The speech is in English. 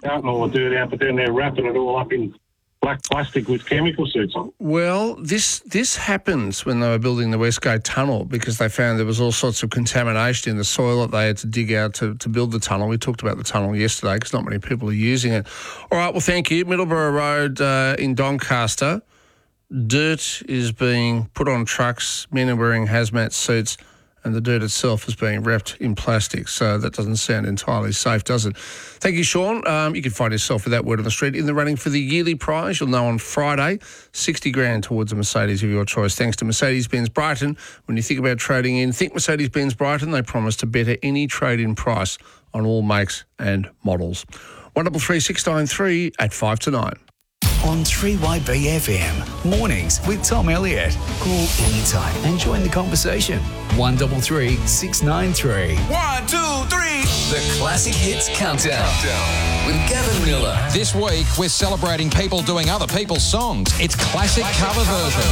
Carting all the dirt out, but then they're wrapping it all up in black plastic with chemical suits on. Well, this happened when they were building the Westgate Tunnel because they found there was all sorts of contamination in the soil that they had to dig out to build the tunnel. We talked about the tunnel yesterday because not many people are using it. All right, well, thank you. Middleborough Road in Doncaster, dirt is being put on trucks, men are wearing hazmat suits, and the dirt itself is being wrapped in plastic. So that doesn't sound entirely safe, does it? Thank you, Sean. You can find yourself with that word on the street in the running for the yearly prize. You'll know on Friday, $60,000 towards a Mercedes of your choice. Thanks to Mercedes-Benz Brighton. When you think about trading in, think Mercedes-Benz Brighton. They promise to better any trade-in price on all makes and models. 133 693 at 5 to 9. On 3YB FM, mornings with Tom Elliott. Call anytime and join the conversation. 133 693. 1, 2, 3. The Classic Hits Countdown with Gavin Miller. This week, we're celebrating people doing other people's songs. It's classic cover version.